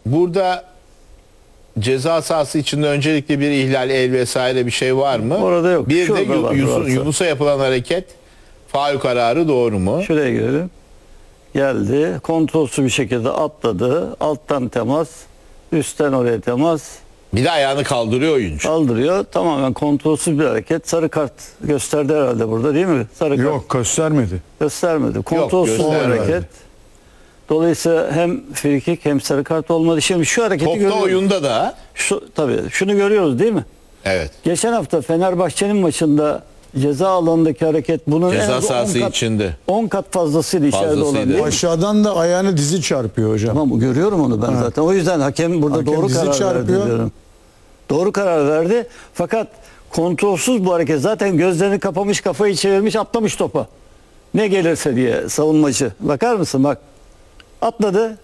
burada ceza sahası içinde öncelikle bir ihlal, el vesaire bir şey var mı? Orada yok. Bir de Şurada var, Yunus'a yapılan hareket faul kararı doğru mu? Şuraya girelim. Geldi. Kontrolsüz bir şekilde atladı. Alttan temas. Üstten oraya temas. Bir de ayağını kaldırıyor oyuncu. Kaldırıyor. Tamamen kontrolsüz bir hareket. Sarı kart gösterdi herhalde burada değil mi? Sarı kart Yok, göstermedi. göstermedi. Kontrolsüz bir göstermedi. hareket. Dolayısıyla hem frikik hem sarı kart olmadı. Şimdi şu hareketi Topta görüyoruz. oyunda da. Tabii şunu görüyoruz değil mi? Evet. Geçen hafta Fenerbahçe'nin maçında ceza alanındaki hareket bunun en Ceza az 10 sahası kat, içinde. 10 kat fazlasıydı içeride olan Fazlasıydı. değil mi? Aşağıdan da ayağını dizi çarpıyor hocam. Tamam, görüyorum onu ben zaten. O yüzden hakem burada Hakem doğru dizi karar çarpıyor. verdi diyorum. Doğru karar verdi. Fakat kontrolsüz bu hareket. Zaten gözlerini kapamış, kafayı çevirmiş, atlamış topa. Ne gelirse diye savunmacı. Bakar mısın bak. Atladı.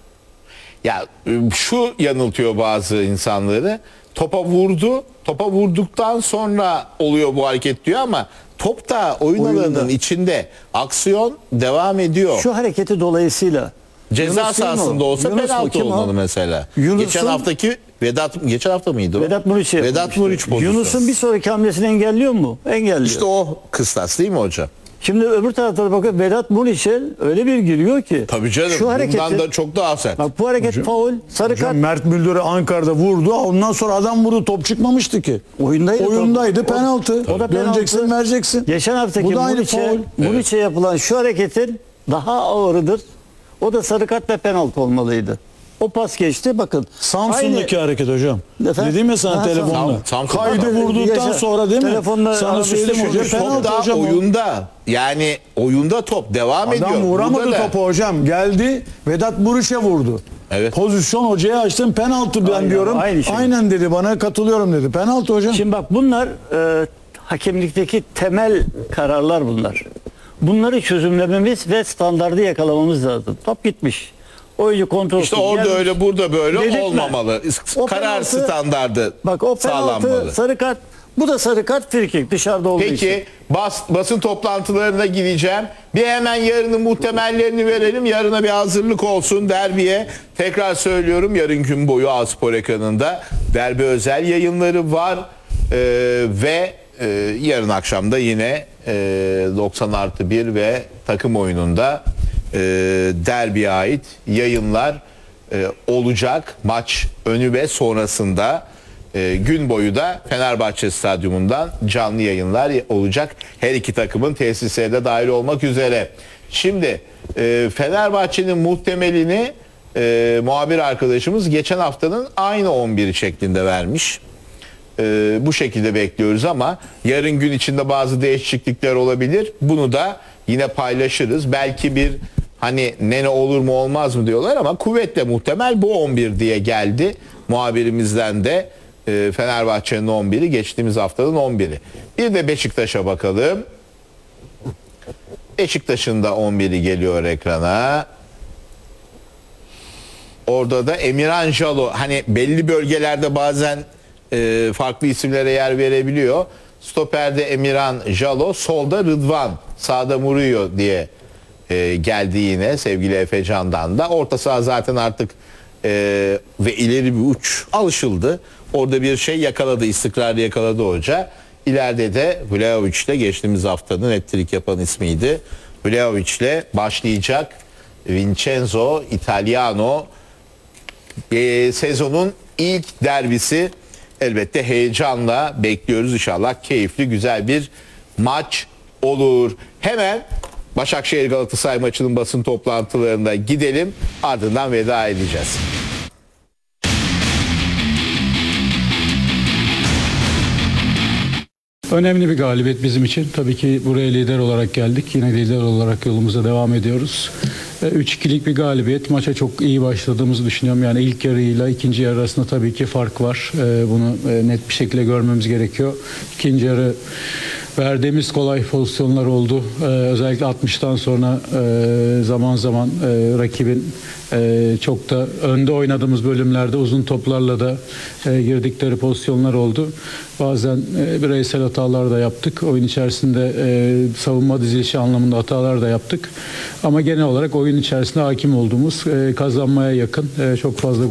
Ya şu yanıltıyor bazı insanları. Topa vurdu. Topa vurduktan sonra oluyor bu hareket diyor ama top da oyun Oyunda. alanının içinde aksiyon devam ediyor. Şu hareketi dolayısıyla Ceza Yunus değil mi sahasında o? olsa Yunus mu? penaltı Kim o? olmalı mesela. Yunus'un- Geçen haftaki geçen hafta mıydı o? Vedat Muriç'i Vedat yapmıştı. Muriç pozisyonu. Yunus'un bir sonraki hamlesini engelliyor mu? Engelliyor. İşte o kıstas değil mi hocam? Şimdi öbür tarafta bakın Vedat Muriç'e öyle bir giriyor ki. Tabii canım. Şu hareketi, Bundan da çok daha sert. bak bu hareket faul, sarı Hocam kart. Mert Müldür'ü Ankara'da vurdu. Ondan sonra adam vurdu. Top çıkmamıştı ki. Oyundaydı. Oyundaydı, penaltı. O da Döneceksin, penaltı. vereceksin. Geçen haftaki Bu da aynı faul. Muriç'e yapılan şu hareketin daha ağırıdır. O da sarı kart ve penaltı olmalıydı. O pas geçti bakın. Samsun'daki hareket hocam. Efendim? Dedim ya sana Ha, telefonla. Samsun. Kaydı vurduktan Yaşa. sonra değil mi? Telefonla Sana aramıştım söyledim hocam. hocam. Top Penaltı da hocam o. oyunda. Yani oyunda top devam ediyor. Adam vuramadı Burada da- topu hocam. Geldi Vedat Muriç'e vurdu. Evet. Pozisyon hocaya açtım. Penaltı ben Aynen, diyorum. aynı şey. Aynen dedi, bana katılıyorum dedi. Penaltı hocam. Şimdi bak bunlar hakemlikteki temel kararlar bunlar. Bunları çözümlememiz ve standardı yakalamamız lazım. Top gitmiş. Oyuncu kontrolsüz. İşte orada gelmiş. öyle, burada böyle Dedik mi? olmamalı. O Karar penaltı- standardı Bak o penaltı, sağlanmalı. sarı kart. Bu da sarı kart, frikik dışarıda olduğu için. Peki basın toplantılarına gideceğim. Bir hemen yarının muhtemellerini verelim. Yarına bir hazırlık olsun derbiye. Tekrar söylüyorum, yarın gün boyu A-Spor ekranında derbi özel yayınları var. Ve yarın akşam da yine 90+1 ve takım oyununda derbiye ait yayınlar olacak. Maç önü ve sonrasında gün boyu da Fenerbahçe Stadyumundan canlı yayınlar olacak. Her iki takımın tesisleri de dahil olmak üzere. Şimdi Fenerbahçe'nin muhtemelini muhabir arkadaşımız geçen haftanın aynı 11'i şeklinde vermiş. Bu şekilde bekliyoruz ama yarın gün içinde bazı değişiklikler olabilir. Bunu da yine paylaşırız. Belki bir hani ne olur mu olmaz mı diyorlar ama kuvvetle muhtemel bu 11 diye geldi muhabirimizden de. Fenerbahçe'nin 11'i geçtiğimiz haftanın 11'i. Bir de Beşiktaş'a bakalım. Beşiktaş'ın da 11'i geliyor ekrana. Orada da Emirhan Jalo, hani belli bölgelerde bazen farklı isimlere yer verebiliyor. Stoper'de Emirhan Jalo, solda Rıdvan, sağda Murillo diye geldi yine sevgili Efe Can'dan da. Orta saha zaten artık ve ileri bir uç alışıldı. Orada bir şey yakaladı, istikrarı yakaladı hoca. İleride de Vlahovic'le, geçtiğimiz haftanın hat-trick yapan ismiydi. Vlahovic'le başlayacak Vincenzo Italiano. Sezonun ilk derbisi, elbette heyecanla bekliyoruz. İnşallah keyifli, güzel bir maç olur. Hemen Başakşehir Galatasaray maçının basın toplantılarına gidelim. Ardından veda edeceğiz. Önemli bir galibiyet bizim için. Tabii ki buraya lider olarak geldik. Yine lider olarak yolumuza devam ediyoruz. 3-2'lik bir galibiyet. Maça çok iyi başladığımızı düşünüyorum. Yani ilk yarıyla ikinci yarı arasında tabii ki fark var. Bunu net bir şekilde görmemiz gerekiyor. İkinci yarı verdiğimiz kolay pozisyonlar oldu. Özellikle 60'tan sonra zaman zaman rakibin çok da önde oynadığımız bölümlerde uzun toplarla da girdikleri pozisyonlar oldu. Bazen bireysel hatalar da yaptık. Oyun içerisinde savunma dizilişi anlamında hatalar da yaptık. Ama genel olarak oyun içerisinde hakim olduğumuz, kazanmaya yakın çok fazla